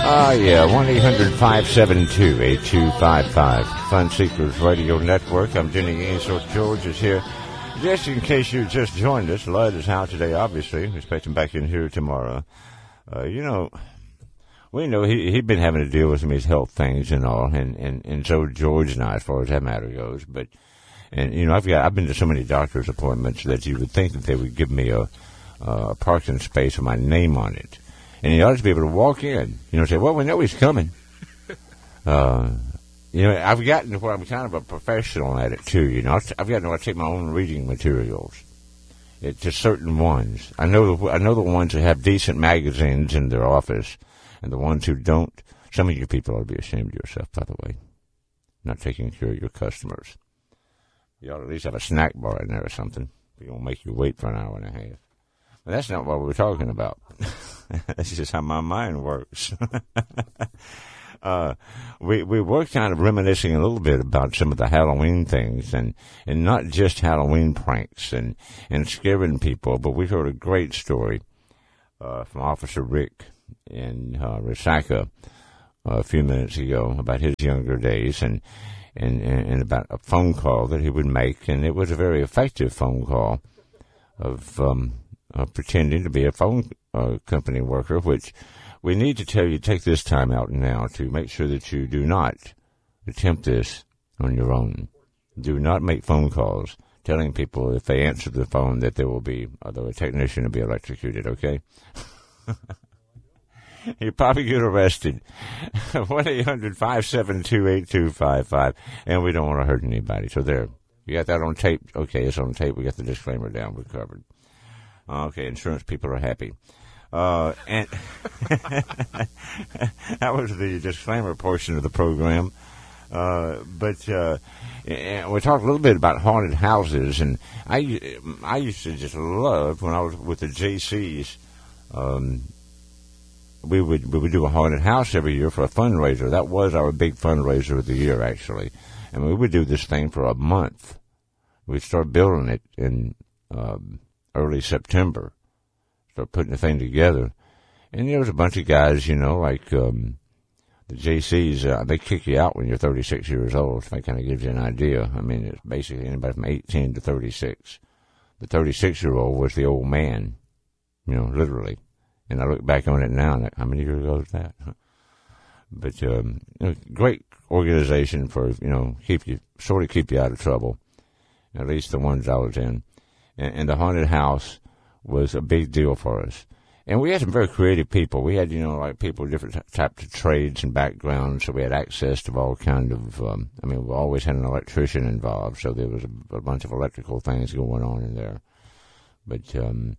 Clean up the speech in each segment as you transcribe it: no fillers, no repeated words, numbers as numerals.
Yeah, 1-800-572-8255. Fun Seekers Radio Network. I'm Jenny Ainsworth. George is here. Just in case you just joined us, Lud is out today, obviously. We expect him back in here tomorrow. We know he'd been having to deal with some of his health things and all, and so George and I, as far as that matter goes. But, I've been to so many doctor's appointments that you would think that they would give me a parking space with my name on it. And you ought to be able to walk in, say, well, we know he's coming. I've gotten to where I'm kind of a professional at it, too, I've gotten to where I take my own reading materials. It's just certain ones. I know the ones that have decent magazines in their office, and the ones who don't. Some of you people ought to be ashamed of yourself, by the way, not taking care of your customers. You ought to at least have a snack bar in there or something. It won't make you wait for an hour and a half. But that's not what we were talking about. That's just how my mind works. We were kind of reminiscing a little bit about some of the Halloween things, and not just Halloween pranks and scaring people, but we heard a great story from Officer Rick in Resaca a few minutes ago about his younger days and about a phone call that he would make, and it was a very effective phone call of pretending to be a phone company worker, which we need to tell you, take this time out now to make sure that you do not attempt this on your own. Do not make phone calls telling people if they answer the phone that there will be, although a technician will be electrocuted, okay? You probably get arrested. 1-800-572-8255, and we don't want to hurt anybody. So there, you got that on tape? Okay, it's on tape. We got the disclaimer down. We're covered. Okay, insurance people are happy. And that was the disclaimer portion of the program. But we talked a little bit about haunted houses, and I used to just love when I was with the JCs. We would do a haunted house every year for a fundraiser. That was our big fundraiser of the year, actually. And we would do this thing for a month. We'd start building it in early September. Start putting the thing together. And there was a bunch of guys, like the JCs, they kick you out when you're 36 years old. So that kind of gives you an idea. I mean, it's basically anybody from 18 to 36. The 36-year-old was the old man, literally. And I look back on it now, and how many years ago was that? But great organization for keep you out of trouble. At least the ones I was in, and the haunted house was a big deal for us. And we had some very creative people. We had like people with different types of trades and backgrounds, so we had access to all kind of. We always had an electrician involved, so there was a bunch of electrical things going on in there. But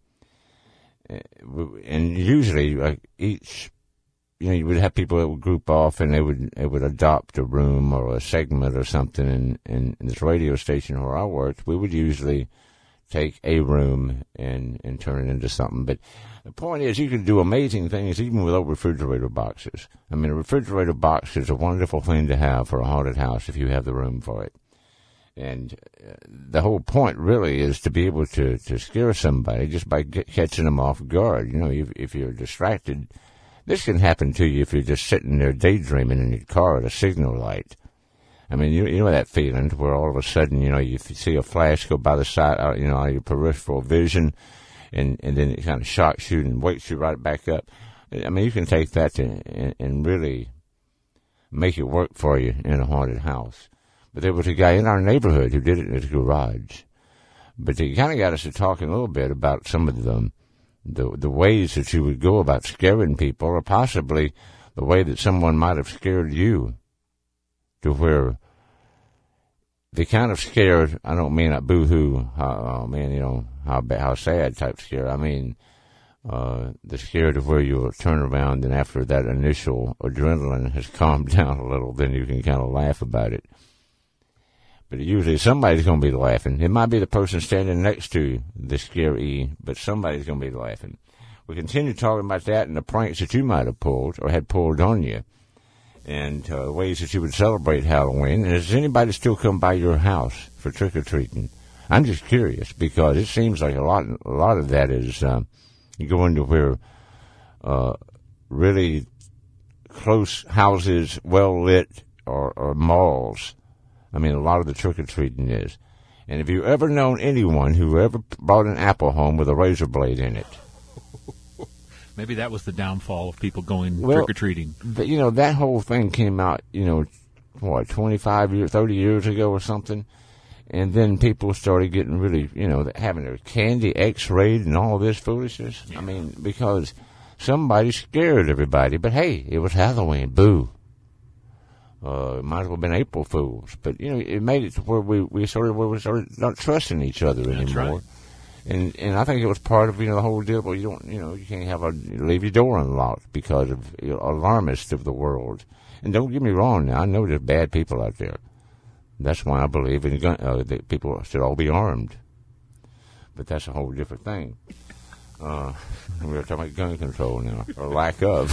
and usually each, you would have people that would group off and they would adopt a room or a segment or something. In this radio station where I worked, we would usually take a room and turn it into something. But the point is, you can do amazing things even without refrigerator boxes. A refrigerator box is a wonderful thing to have for a haunted house if you have the room for it. And the whole point really is to be able to scare somebody just by catching them off guard. If you're distracted, this can happen to you if you're just sitting there daydreaming in your car at a signal light. You know that feeling where all of a sudden, you see a flash go by the side, out of your peripheral vision, and then it kind of shocks you and wakes you right back up. You can take that and really make it work for you in a haunted house. But there was a guy in our neighborhood who did it in his garage. But he kind of got us to talking a little bit about some of the ways that you would go about scaring people, or possibly the way that someone might have scared you, to where they kind of scared. I don't mean a boo-hoo, how sad type scare. The scare to where you'll turn around, and after that initial adrenaline has calmed down a little, then you can kind of laugh about it. But usually somebody's going to be laughing. It might be the person standing next to the scaree, but somebody's going to be laughing. We continue talking about that and the pranks that you might have pulled or had pulled on you, and ways that you would celebrate Halloween. And does anybody still come by your house for trick-or-treating? I'm just curious, because it seems like a lot of that is you go into where really close houses, well lit, or malls. I mean, a lot of the trick-or-treating is. And have you ever known anyone who ever brought an apple home with a razor blade in it? Maybe that was the downfall of people going trick-or-treating. That whole thing came out, 25 years, 30 years ago or something. And then people started getting really, having their candy x-rayed and all this foolishness. Yeah. I mean, because somebody scared everybody. But, hey, it was Halloween. Boo. It might as well have been April Fools. But, it made it to where we started not trusting each other anymore. That's right. And I think it was part of, the whole deal. Well, you can't leave your door unlocked because of alarmists of the world. And don't get me wrong now. I know there's bad people out there. That's why I believe in that people should all be armed. But that's a whole different thing. We're talking about gun control now, or lack of.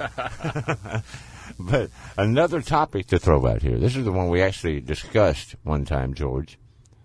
But another topic to throw out here. This is the one we actually discussed one time, George.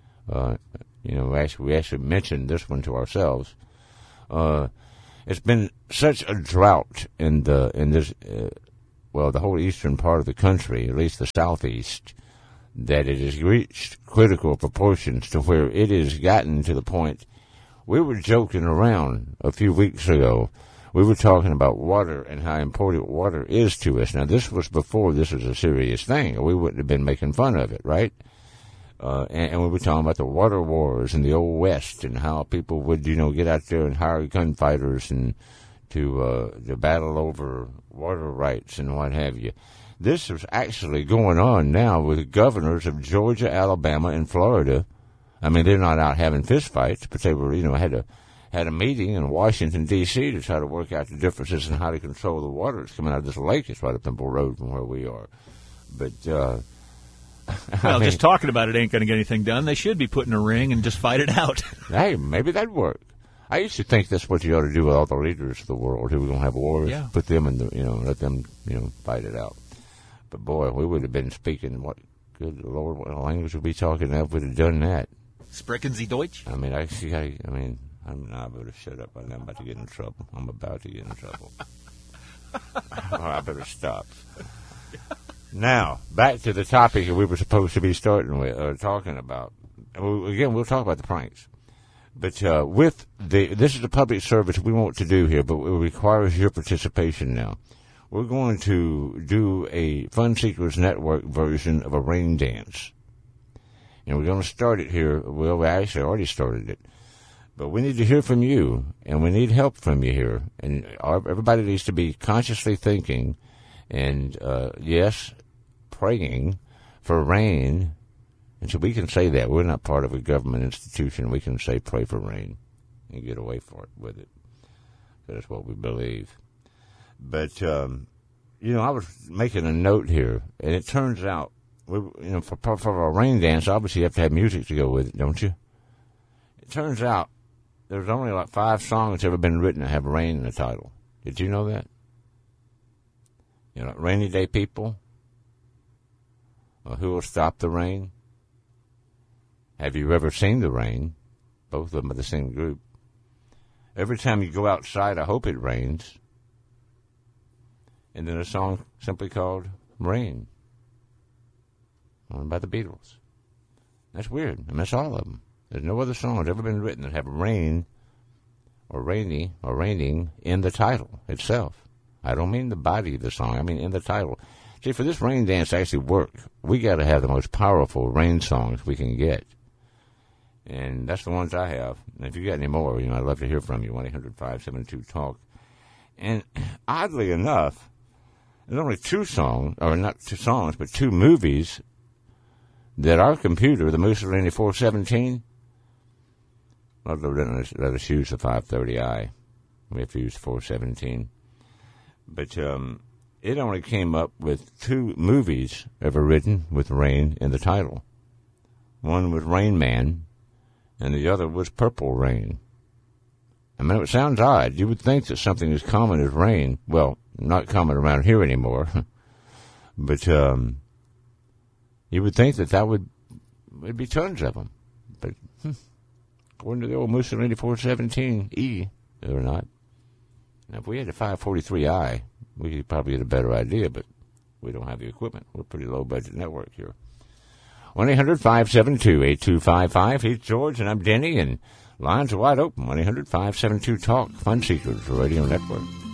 We actually mentioned this one to ourselves. It's been such a drought in this, the whole eastern part of the country, at least the southeast, that it has reached critical proportions to where it has gotten to the point. We were joking around a few weeks ago. We were talking about water and how important water is to us. Now, this was before this was a serious thing, or we wouldn't have been making fun of it, right? And we were talking about the water wars in the Old West and how people would, get out there and hire gunfighters and to battle over water rights and what have you. This is actually going on now with the governors of Georgia, Alabama, and Florida. I mean, they're not out having fistfights, but they were, had a meeting in Washington, D.C. to try to work out the differences in how to control the water that's coming out of this lake. It's right up the road from where we are. But, just talking about it ain't going to get anything done. They should be put in a ring and just fight it out. Hey, maybe that'd work. I used to think that's what you ought to do with all the leaders of the world who were going to have wars. Yeah. Put them in let them, fight it out. But, boy, we would have been speaking, good Lord, what language would we talking if we'd have done that? Sprechen Sie Deutsch? I'm not going to shut up. I'm about to get in trouble. I better stop. Now, back to the topic that we were supposed to be starting with, talking about. Again, we'll talk about the pranks. But this is a public service we want to do here, but it requires your participation now. We're going to do a Fun Seekers Network version of a rain dance. And we're going to start it here. Well, we actually already started it. But we need to hear from you, and we need help from you here. And everybody needs to be consciously thinking and, yes, praying for rain. And so we can say that. We're not part of a government institution. We can say pray for rain and get away with it. That's what we believe. But, I was making a note here, and it turns out, for a rain dance, obviously you have to have music to go with it, don't you? It turns out there's only like 5 songs ever been written that have rain in the title. Did you know that? Rainy Day People, or Who Will Stop the Rain? Have You Ever Seen the Rain? Both of them are the same group. Every Time You Go Outside, I Hope It Rains. And then a song simply called Rain, by the Beatles. That's weird. I mean, that's all of them. There's no other song that's ever been written that have rain or rainy or raining in the title itself. I don't mean the body of the song. I mean in the title. See, for this rain dance to actually work, we got to have the most powerful rain songs we can get. And that's the ones I have. And if you got any more, I'd love to hear from you. 1-800-572-TALK. And oddly enough, there's only 2 songs, or not 2 songs, but 2 movies that our computer, the Mussolini 417, well, let us use the 530i. We have to use 417. But it only came up with 2 movies ever written with rain in the title. One was Rain Man, and the other was Purple Rain. I mean, it sounds odd. You would think that something as common as rain, well, not common around here anymore, but you would think that would be tons of them. But according to the old Mussolini 417E, they're not. Now, if we had a 543i, we could probably get a better idea, but we don't have the equipment. We're a pretty low-budget network here. 1-800-572-8255. He's George, and I'm Denny, and lines are wide open. 1-800-572-TALK. Fun Seekers Radio Network.